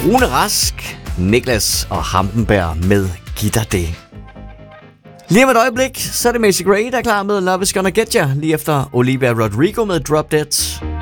Rune Rask, Niklas og Hampenberg med Giv dig det. Lige om et øjeblik, så er det Macy Gray, der er klar med Love is Gonna Get Ya, lige efter Olivia Rodrigo med Drop Dead.